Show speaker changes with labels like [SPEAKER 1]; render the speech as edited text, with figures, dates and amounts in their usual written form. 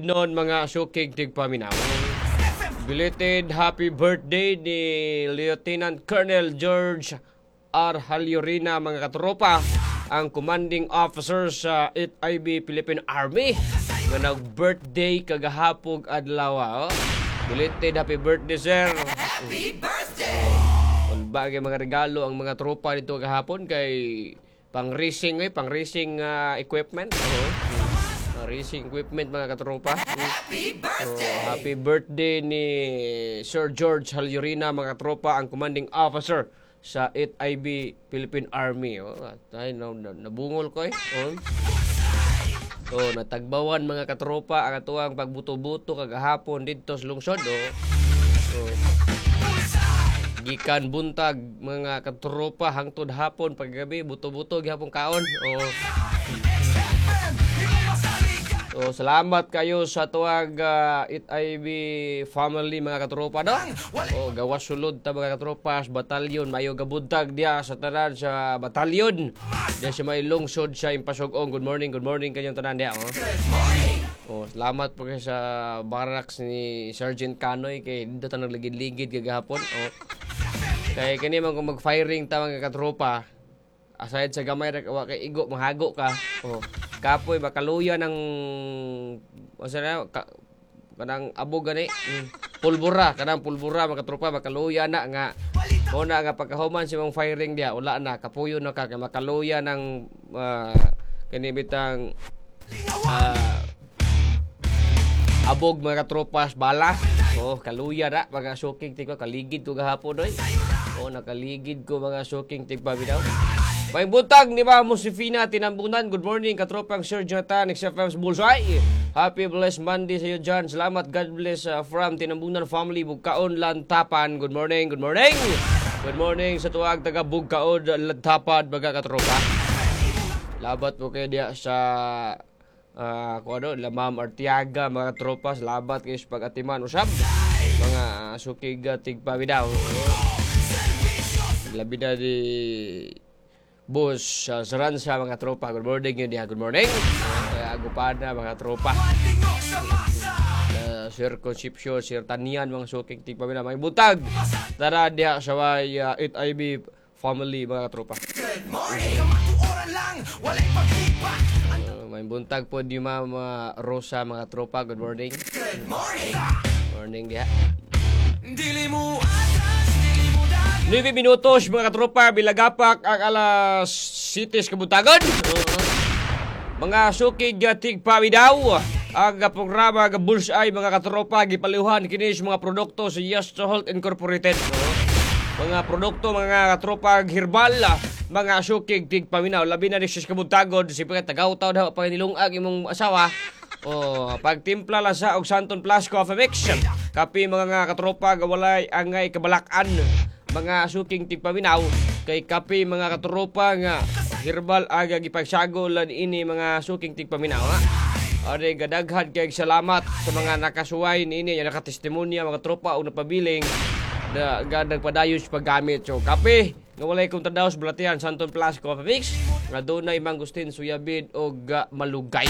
[SPEAKER 1] Noon mga sukig tigpaminaw. Belated happy birthday ni Lieutenant Colonel George R. Halyorina mga katropa, ang commanding officer sa 8th IB Philippine Army nga nag-birthday kagahapog adlaw. Belated happy birthday sir. Happy birthday. Kung bagay mga regalo ang mga tropa dito kagahapon kay pang-racing equipment. Racing equipment mga katropa. Happy birthday! Happy birthday ni Sir George Halyorina mga katropa, ang commanding officer sa 8th IB Philippine Army. Ay, nabungol ko natagbawan mga katropa ang atuang pagbuto-buto kagahapon dito sa lungsod. Gikan buntag mga katropa hangtod hapon paggabi buto-buto gihapon kaon. Salamat kayo sa tuwag 8th IB family mga katropa do. Gawas sulod ta mga katropa sa batalyon, mayo gabuntag dia sa tanan sa batalyon. Dia sa may lungsod sa Impasugong. Good morning kanyang tanan dia. Salamat po kayo sa barracks ni Sergeant Canoy kay dito ta nagligid-ligid kagahapon. Kay kani man kung mag-firing ta mga katropa, aside sa gamay wa kay igo mahago ka. Kapoy makaluya ng kanang abog gani pulbura mga tropa makaluya na nga una nga pagkahuman si mong firing dia wala na kapuyo na ka kay makaluya ng kanibitang abog mga tropas bala. Kaluya na mga shocking tigpa kaligid ko gahapon oy. Nakaligid ko mga shocking tigpa bitaw. May butag ni ba Musifina Tinambunan. Good morning katropang Sir Jonathan XFM's Bullseye. Happy blessed Monday sa iyo dyan. Salamat, God bless from Tinambunan family Bugkaon Lantapan. Good morning. Good morning sa tuwag taga Bugkaon Lantapan mga katropa. Labat po kayo diya sa Lamam Artiaga mga tropa. Salamat kayo sa pag-atiman usab mga sukig tigpawidaw. Labi na di Boss Saransa mga tropa. Good morning yun diya. Good morning. Agupada mga tropa. Sir Concepcion, Sir Tanian mga suking tigpamina. May butag. Tara diya sa 8th IB family mga tropa. Good morning. May buntag po di Mama Rosa mga tropa. Good morning. Good morning. Morning diya. Dili mo 9 minutos mga katropa, bilagapak ang alas 7 kabutagon. Mga sukig tigpawidaw ang programa ng Bullseye mga katropa gipalihuhan kini sa mga produkto sa Yes to Health Incorporated. Mga produkto mga katropa herbal, mga sukig tigpaminaw labi na 6 kabutagon sipre tagaw-taw daw pa nilungag imong asawa. Pagtimpla lang sa og Santon Plus Coffee Mix. Kapi mga katropa gawalay angay kabalakan. Mga suking tigpaminaw kay kape mga katropa nga herbal aga gipagsagolan ini mga suking tigpaminaw Ade gadaghan kay salamat sa mga nakasuway niini nga nakatestimonya mga tropa o napabiling na nagpadayos paggamit. So kape nga walay kong tadaw sa Balatian Santon Plus Coffee Mix nga dunay mangustin, suyabid o malugay.